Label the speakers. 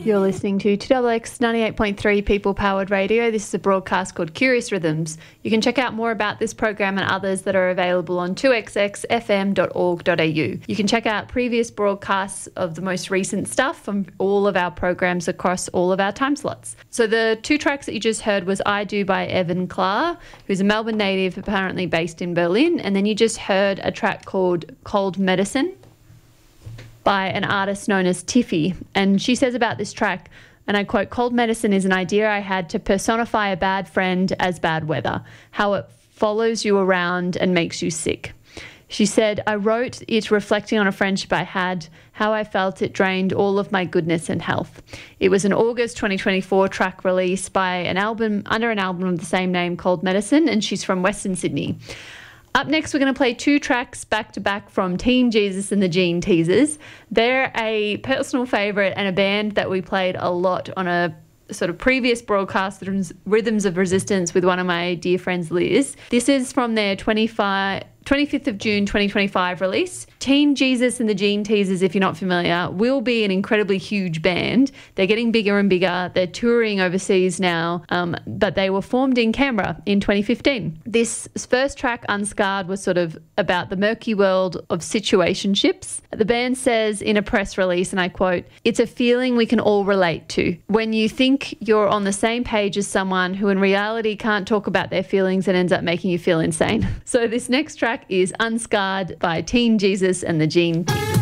Speaker 1: You're listening to 2XX 98.3 People Powered Radio. This is a broadcast called Curious Rhythms. You can check out more about this program and others that are available on 2xxfm.org.au. You can check out previous broadcasts of the most recent stuff from all of our programs across all of our time slots. So the two tracks that you just heard was I Do by Evan Clarr, who's a Melbourne native apparently based in Berlin, and then you just heard a track called Cold Medicine by an artist known as Tiffy. And she says about this track, and I quote, "Cold medicine is an idea I had to personify a bad friend as bad weather, how it follows you around and makes you sick." She said, "I wrote it reflecting on a friendship I had, how I felt it drained all of my goodness and health." It was an August 2024 track release by an album, under an album of the same name, Cold Medicine, and she's from Western Sydney. Up next, we're going to play two tracks back-to-back from Team Jesus and the Gene Teasers. They're a personal favourite and a band that we played a lot on a sort of previous broadcast, Rhythms of Resistance, with one of my dear friends, Liz. This is from their 25th of June 2025 release. Team Jesus and the Gene Teasers, if you're not familiar, will be an incredibly huge band. They're getting bigger and bigger. They're touring overseas now, but they were formed in Canberra in 2015. This first track, Unscarred, was sort of about the murky world of situationships. The band says in a press release, and I quote, "It's a feeling we can all relate to. When you think you're on the same page as someone who in reality can't talk about their feelings and ends up making you feel insane." So this next track is Unscarred by Team Jesus and the Gene Teasers.